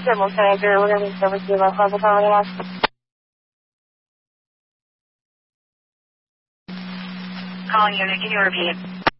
Thermal Tiger, we're going to service you about level power. Calling unit, can you repeat?